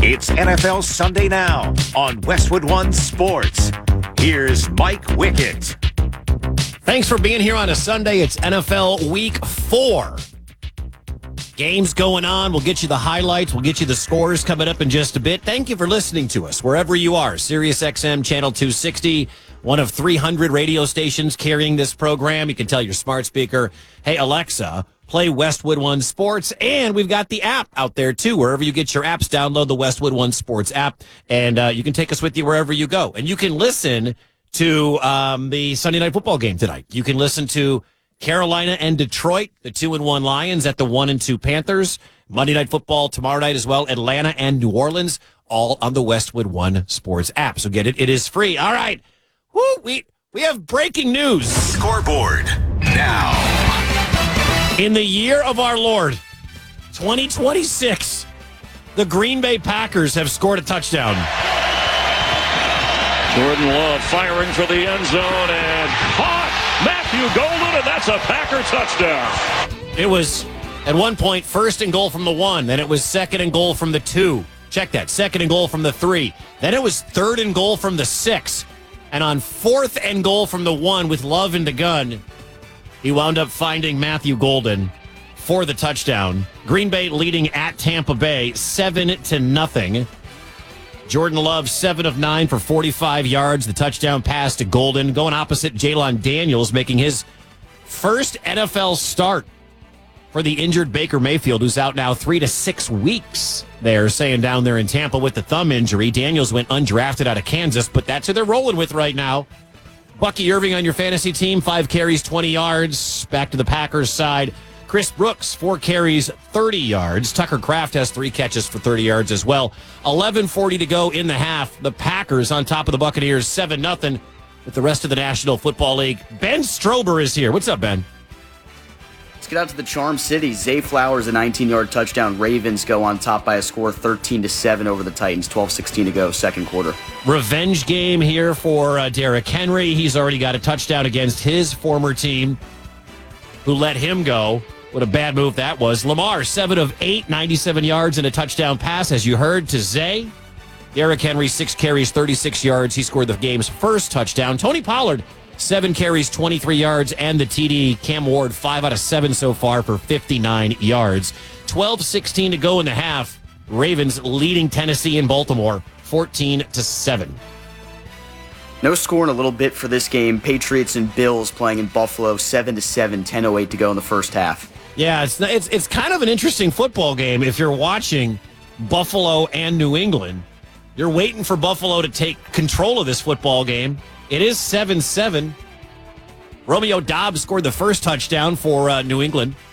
It's NFL Sunday Now on Westwood One Sports. Here's Mike Wickett. Thanks for being here on a Sunday. It's NFL Week 4. Games going on. We'll get you the highlights. We'll get you the scores coming up in just a bit. Thank you for listening to us wherever you are. Sirius XM Channel 260, one of 300 radio stations carrying this program. You can tell your smart speaker, hey, Alexa, play Westwood One Sports. And we've got the app out there, too. Wherever you get your apps, download the Westwood One Sports app. And you can take us with you wherever you go. And you can listen to the Sunday Night Football game tonight. You can listen to Carolina and Detroit, the 2-1 Lions at the 1-2 Panthers. Monday Night Football tomorrow night as well. Atlanta and New Orleans, all on the Westwood One Sports app. So get it. It is free. All right. Woo, we have breaking news. Scoreboard now. In the year of our Lord, 2026, the Green Bay Packers have scored a touchdown. Jordan Love firing for the end zone and caught Matthew Golden, and that's a Packer touchdown. It was, at one point, first and goal from the 1. Then it was second and goal from the 2. Check that. Second and goal from the 3. Then it was third and goal from the 6. And on fourth and goal from the 1 with Love in the gun, he wound up finding Matthew Golden for the touchdown. Green Bay leading at Tampa Bay 7-0. Jordan Love, 7 of 9 for 45 yards. The touchdown pass to Golden. Going opposite Jalon Daniels, making his first NFL start for the injured Baker Mayfield, who's out now 3 to 6 weeks. They're saying down there in Tampa with the thumb injury. Daniels went undrafted out of Kansas, but that's who they're rolling with right now. Bucky Irving on your fantasy team, 5 carries, 20 yards. Back to the Packers side. Chris Brooks, 4 carries, 30 yards. Tucker Kraft has 3 catches for 30 yards as well. 11:40 to go in the half. The Packers on top of the Buccaneers, 7-0 with the rest of the National Football League. Ben Strober is here. What's up, Ben? Let's get out to the Charm City. Zay Flowers, a 19-yard touchdown. Ravens go on top by a score 13-7 over the Titans. 12:16 to go, second quarter. Revenge game here for Derrick Henry. He's already got a touchdown against his former team, who let him go. What a bad move that was. Lamar, 7 of 8, 97 yards and a touchdown pass, as you heard, to Zay. Derrick Henry, 6 carries, 36 yards. He scored the game's first touchdown. Tony Pollard, 7 carries, 23 yards, and the TD. Cam Ward, 5 out of 7 so far for 59 yards. 12:16 to go in the half. Ravens leading Tennessee and Baltimore, 14-7. No score in a little bit for this game. Patriots and Bills playing in Buffalo, 7-7, 10:08 to go in the first half. Yeah, it's kind of an interesting football game if you're watching Buffalo and New England. You're waiting for Buffalo to take control of this football game. It is 7-7. Romeo Doubs scored the first touchdown for New England.